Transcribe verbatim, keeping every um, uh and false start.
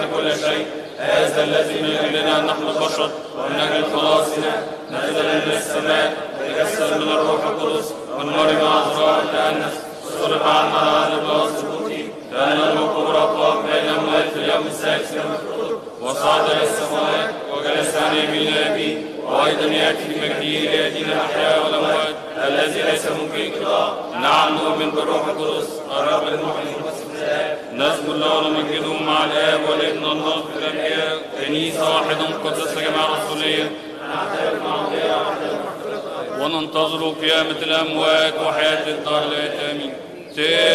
كل شيء. هذا الذي من أجلنا نحن البشر ومن أجل خلاصنا نزل من السماء وتجسد من الروح القدس من مريم عذراء تأنس صلب عنا على لباس القديم كان المقبور قام بين الأموات في اليوم السادس كما في الكتب وصعد إلى السماوات وجلس عن يمين أبيه وأيضا يأتي بمجده ليدين الأحياء والأموات الذي ليس ممكن انقضاء. نعم نؤمن بالروح القدس الرب المحيي نسجد له ونمجده مع الآب والابن والروح الأنبياء كنيسة واحدة مقدسة جماعة رسولية وننتظر قيامة الأموات وحياة الدار الآتي. آمين.